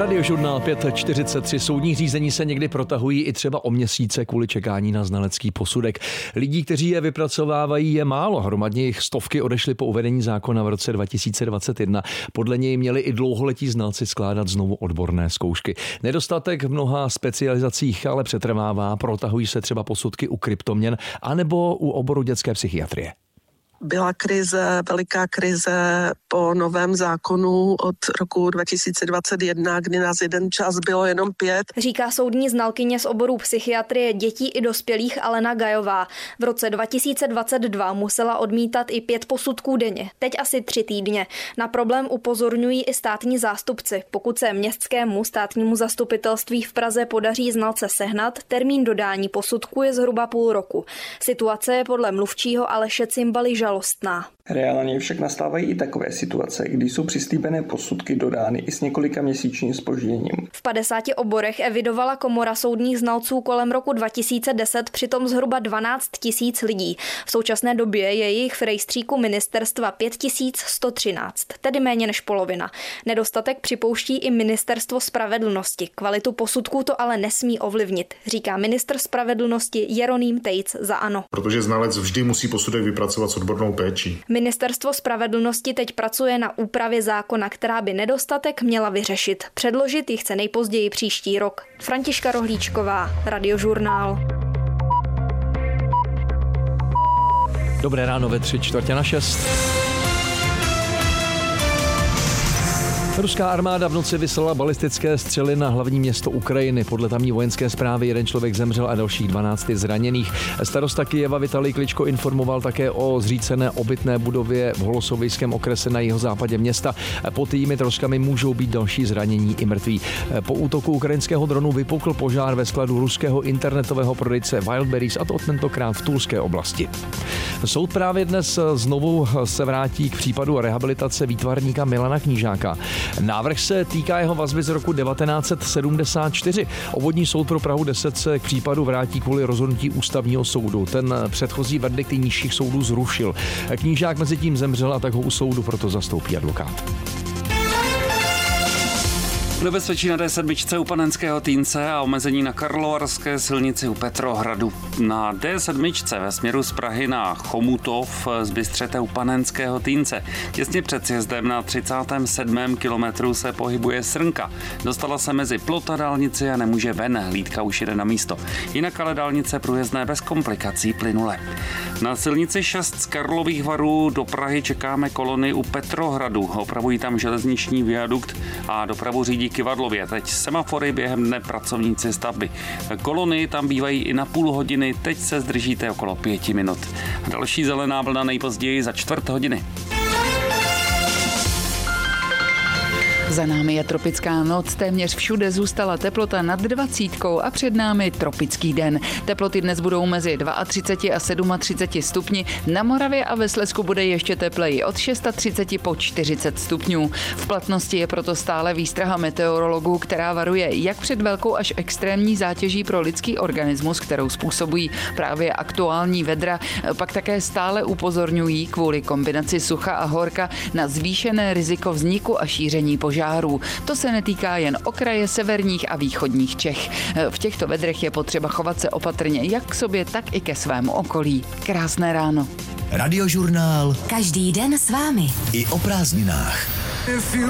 Radiožurnál 5:43. Soudní řízení se někdy protahují i třeba o měsíce kvůli čekání na znalecký posudek. Lidí, kteří je vypracovávají, je málo. Hromadně jich stovky odešly po uvedení zákona v roce 2021. Podle něj měli i dlouholetí znalci skládat znovu odborné zkoušky. Nedostatek v mnoha specializacích ale přetrvává. Protahují se třeba posudky u kryptoměn anebo u oboru dětské psychiatrie. Byla krize, veliká krize po novém zákonu od roku 2021, kdy nás jeden čas bylo jenom 5. Říká soudní znalkyně z oboru psychiatrie dětí i dospělých Alena Gajová. V roce 2022 musela odmítat i 5 posudků denně, teď asi 3 týdně. Na problém upozorňují i státní zástupci. Pokud se městskému státnímu zastupitelství v Praze podaří znalce sehnat, termín dodání posudku je zhruba půl roku. Situace je podle mluvčího Aleše Cimbaly žalostná. Reálně však nastávají i takové situace, kdy jsou přislíbené posudky dodány i s několika měsíčním zpožděním. V 50 oborech evidovala komora soudních znalců kolem roku 2010 přitom zhruba 12 000 lidí. V současné době je jejich v rejstříku ministerstva 5113, tedy méně než polovina. Nedostatek připouští i Ministerstvo spravedlnosti. Kvalitu posudků to ale nesmí ovlivnit, říká ministr spravedlnosti Jeroným Tejc za ANO. Protože znalec vždy musí posudek vypracovat s odbornou péčí. Ministerstvo spravedlnosti teď pracuje na úpravě zákona, která by nedostatek měla vyřešit. Předložit ji chce nejpozději příští rok. Františka Rohlíčková, Radiožurnál. Dobré ráno ve 5:45. Ruská armáda v noci vyslala balistické střely na hlavní město Ukrajiny. Podle tamní vojenské zprávy jeden člověk zemřel a dalších 12 zraněných. Starosta Kyjeva Vitalij Kličko informoval také o zřícené obytné budově v Holosovejském okrese na jihozápadě města. Pod jejími troskami můžou být další zranění i mrtví. Po útoku ukrajinského dronu vypukl požár ve skladu ruského internetového prodejce Wildberries, a to tentokrát v Tulské oblasti. Soud právě dnes znovu se vrátí k případu rehabilitace výtvarníka Milana Knížáka. Návrh se týká jeho vazby z roku 1974. Obvodní soud pro Prahu 10 se k případu vrátí kvůli rozhodnutí ústavního soudu. Ten předchozí verdikt nižších soudů zrušil. Knížák mezi tím zemřel a tak ho u soudu proto zastoupí advokát. Nebezpečí na D7 u Panenského Týnce a omezení na Karlovarské silnici u Petrohradu. Na D7 ve směru z Prahy na Chomutov zbystřete u Panenského Týnce. Těsně před sjezdem na 37. kilometru se pohybuje srnka. Dostala se mezi plot a dálnici a nemůže ven. Hlídka už jede na místo. Jinak ale dálnice průjezdné bez komplikací plynule. Na silnici 6 z Karlových Varů do Prahy čekáme kolony u Petrohradu. Opravují tam železniční viadukt a dopravu řídí Kyvadlově. Teď semafory, během dne pracovníci stavby. Kolony tam bývají i na půl hodiny, teď se zdržíte okolo 5 minut. Další zelená vlna nejpozději za 1/4 hodiny. Za námi je tropická noc, téměř všude zůstala teplota nad 20 a před námi tropický den. Teploty dnes budou mezi 32 a 37 stupni, na Moravě a ve Slezsku bude ještě tepleji od 36 po 40 stupňů. V platnosti je proto stále výstraha meteorologů, která varuje jak před velkou až extrémní zátěží pro lidský organismus, kterou způsobují právě aktuální vedra, pak také stále upozorňují kvůli kombinaci sucha a horka na zvýšené riziko vzniku a šíření požárů. To se netýká jen okraje severních a východních Čech. V těchto vedrech je potřeba chovat se opatrně jak k sobě, tak i ke svému okolí. Krásné ráno. Radiožurnál. Každý den s vámi. I o prázdninách.